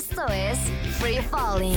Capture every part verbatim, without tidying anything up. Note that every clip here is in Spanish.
Esto es Free Falling.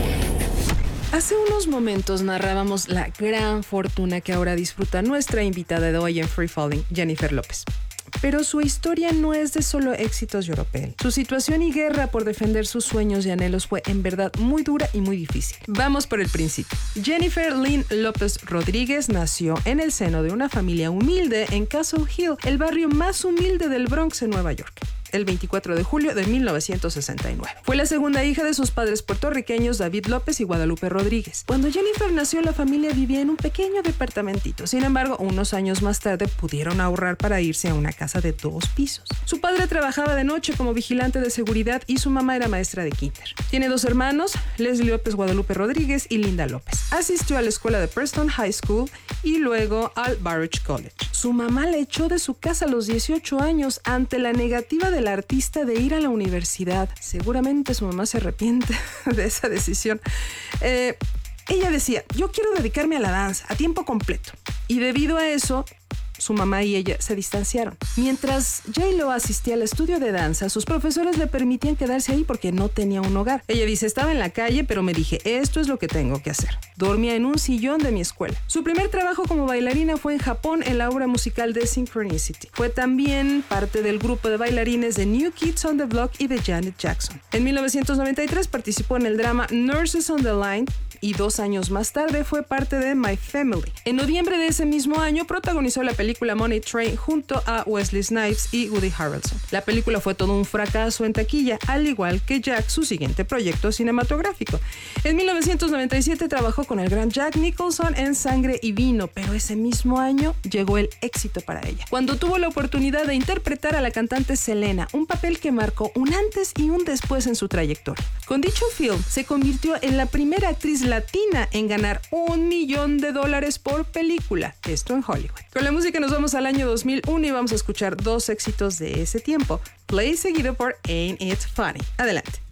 Hace unos momentos narrábamos la gran fortuna que ahora disfruta nuestra invitada de hoy en Free Falling, Jennifer López. Pero su historia no es de solo éxitos y oropel. Su situación y guerra por defender sus sueños y anhelos fue en verdad muy dura y muy difícil. Vamos por el principio. Jennifer Lynn López Rodríguez nació en el seno de una familia humilde en Castle Hill, el barrio más humilde del Bronx en Nueva York, el veinticuatro de julio de mil novecientos sesenta y nueve. Fue la segunda hija de sus padres puertorriqueños David López y Guadalupe Rodríguez. Cuando Jennifer nació, la familia vivía en un pequeño departamentito. Sin embargo, unos años más tarde pudieron ahorrar para irse a una casa de dos pisos. Su padre trabajaba de noche como vigilante de seguridad y su mamá era maestra de kinder. Tiene dos hermanos, Leslie López Guadalupe Rodríguez y Linda López. Asistió a la escuela de Preston High School y luego al Baruch College. Su mamá la echó de su casa a los dieciocho años ante la negativa de la artista de ir a la universidad. Seguramente su mamá se arrepiente de esa decisión. Eh, ella decía, yo quiero dedicarme a la danza a tiempo completo. Y debido a eso, su mamá y ella se distanciaron. Mientras J-Lo asistía al estudio de danza, sus profesores le permitían quedarse ahí porque no tenía un hogar. Ella dice, estaba en la calle, pero me dije, esto es lo que tengo que hacer. Dormía en un sillón de mi escuela. Su primer trabajo como bailarina fue en Japón en la obra musical de Synchronicity. Fue también parte del grupo de bailarines de New Kids on the Block y de Janet Jackson. En mil novecientos noventa y tres participó en el drama Nurses on the Line y dos años más tarde fue parte de My Family. En noviembre de ese mismo año protagonizó la película Money Train junto a Wesley Snipes y Woody Harrelson. La película fue todo un fracaso en taquilla, al igual que Jack, su siguiente proyecto cinematográfico. En mil novecientos noventa y siete trabajó con el gran Jack Nicholson en Sangre y Vino, pero ese mismo año llegó el éxito para ella, cuando tuvo la oportunidad de interpretar a la cantante Selena, un papel que marcó un antes y un después en su trayectoria. Con dicho film, se convirtió en la primera actriz latina en ganar un millón de dólares por película, esto en Hollywood. Con la música nos vamos al año dos mil uno y vamos a escuchar dos éxitos de ese tiempo, Play seguido por Ain't It Funny. Adelante.